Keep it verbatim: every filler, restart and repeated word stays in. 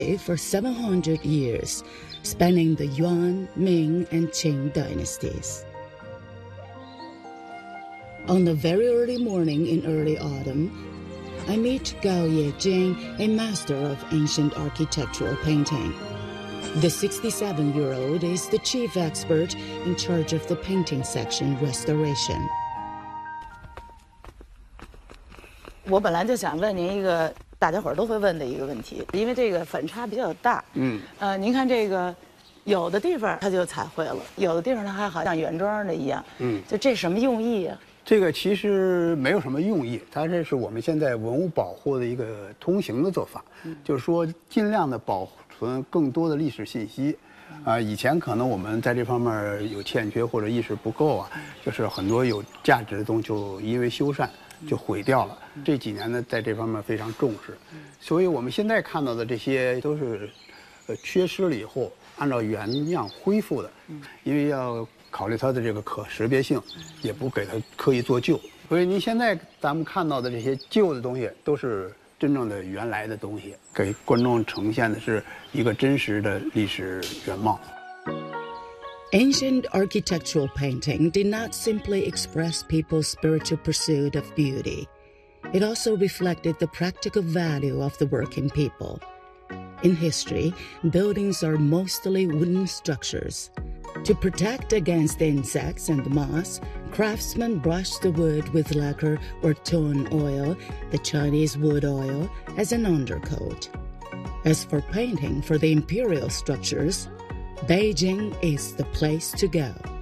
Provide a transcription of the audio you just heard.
for seven hundred years, spanning the Yuan, Ming, and Qing dynasties. On a very early morning in early autumn, I meet Gao Yejing, a master of ancient architectural painting. The sixty-seven-year-old is the chief expert in charge of the painting section restoration. 我本来就想问您一个大家伙儿都会问的一个问题，因为这个反差比较大。嗯，呃，您看这个，有的地方它就彩绘了，有的地方它还好像原装的一样。嗯，就这什么用意啊？ 这个其实没有什么用意，它这是我们现在文物保护的一个通行的做法，嗯、就是说尽量的保存更多的历史信息。啊、呃，以前可能我们在这方面有欠缺或者意识不够啊，就是很多有价值的东西就因为修缮。 就毁掉了。这几年呢，在这方面非常重视，所以我们现在看到的这些都是，呃，缺失了以后按照原样恢复的，因为要考虑它的这个可识别性，也不给它刻意做旧。所以您现在咱们看到的这些旧的东西，都是真正的原来的东西，给观众呈现的是一个真实的历史原貌。 Ancient architectural painting did not simply express people's spiritual pursuit of beauty. It also reflected the practical value of the working people. In history, buildings are mostly wooden structures. To protect against insects and moths, craftsmen brushed the wood with lacquer or tun oil, the Chinese wood oil, as an undercoat. As for painting for the imperial structures, Beijing is the place to go.